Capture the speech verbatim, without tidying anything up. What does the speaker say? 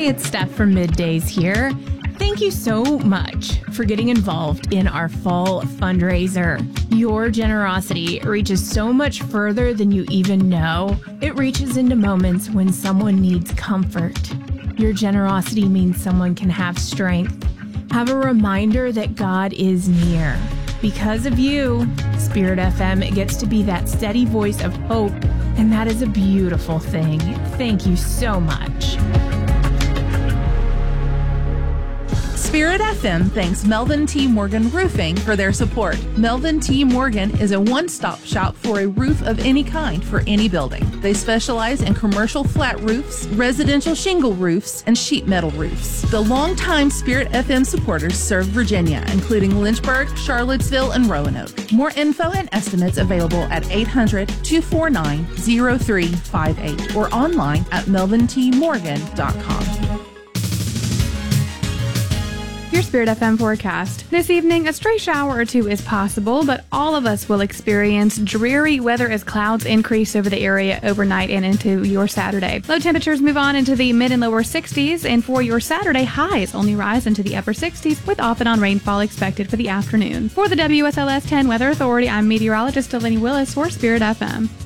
it's Steph from Middays here. Thank you so much for getting involved in our fall fundraiser. Your generosity reaches so much further than you even know. It reaches into moments when someone needs comfort. Your generosity means someone can have strength, have a reminder that God is near. Because of you, Spirit F M gets to be that steady voice of hope, and that is a beautiful thing. Thank you so much. Spirit F M thanks Melvin T. Morgan Roofing for their support. Melvin T. Morgan is a one-stop shop for a roof of any kind for any building. They specialize in commercial flat roofs, residential shingle roofs, and sheet metal roofs. The longtime Spirit F M supporters serve Virginia, including Lynchburg, Charlottesville, and Roanoke. More info and estimates available at eight hundred, two four nine, zero three five eight or online at melvin t morgan dot com. Your Spirit F M forecast. This evening, a stray shower or two is possible, but all of us will experience dreary weather as clouds increase over the area overnight and into your Saturday. Low temperatures move on into the mid and lower sixties, and for your Saturday, highs only rise into the upper sixties, with off and on rainfall expected for the afternoon. For the W S L S ten Weather Authority, I'm meteorologist Delaney Willis for Spirit F M.